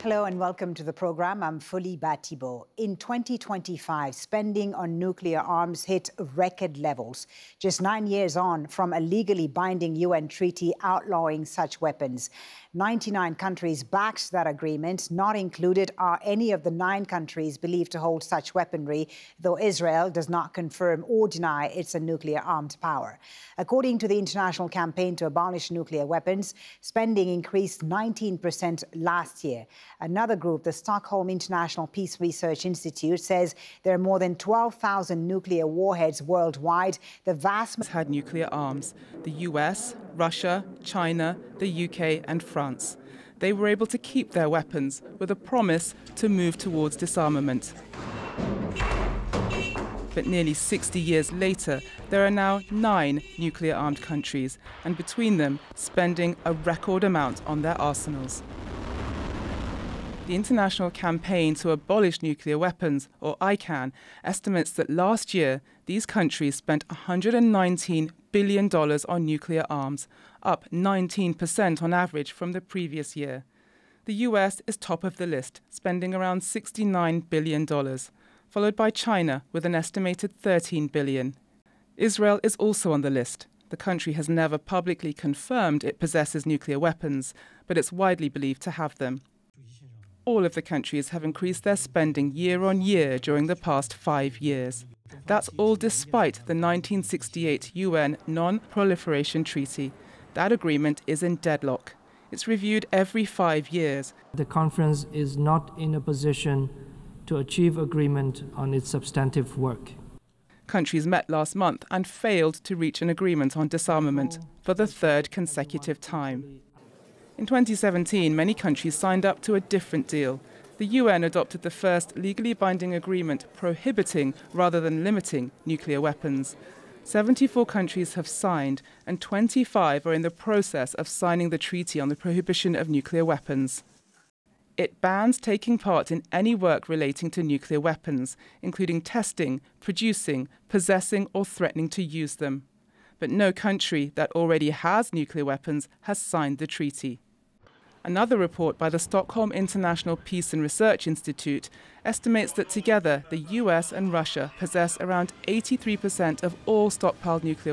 Hello and welcome to the program. I'm Fuli Batibo. In 2025, spending on nuclear arms hit record levels, just 9 years on from a legally binding UN treaty outlawing such weapons. 99 countries backed that agreement. Not included are any of the 9 countries believed to hold such weaponry, though Israel does not confirm or deny it's a nuclear-armed power. According to the International Campaign to Abolish Nuclear Weapons, spending increased 19% last year. Another group, the Stockholm International Peace Research Institute, says there are more than 12,000 nuclear warheads worldwide. The vast had nuclear arms: the US, Russia, China, the UK and France. They were able to keep their weapons with a promise to move towards disarmament. But nearly 60 years later, there are now 9 nuclear-armed countries, and between them, spending a record amount on their arsenals. The International Campaign to Abolish Nuclear Weapons, or ICAN, estimates that last year, these countries spent $119 billion on nuclear arms, up 19% on average from the previous year. The US is top of the list, spending around $69 billion, followed by China with an estimated $13 billion. Israel is also on the list. The country has never publicly confirmed it possesses nuclear weapons, but it's widely believed to have them. All of the countries have increased their spending year on year during the past 5 years. That's all despite the 1968 UN Non-Proliferation Treaty. That agreement is in deadlock. It's reviewed every 5 years. The conference is not in a position to achieve agreement on its substantive work. Countries met last month and failed to reach an agreement on disarmament for the 3rd consecutive time. In 2017, many countries signed up to a different deal. The UN adopted the first legally binding agreement prohibiting rather than limiting nuclear weapons. 74 countries have signed, and 25 are in the process of signing the Treaty on the Prohibition of Nuclear Weapons. It bans taking part in any work relating to nuclear weapons, including testing, producing, possessing or threatening to use them. But no country that already has nuclear weapons has signed the treaty. Another report by the Stockholm International Peace and Research Institute estimates that together the US and Russia possess around 83% of all stockpiled nuclear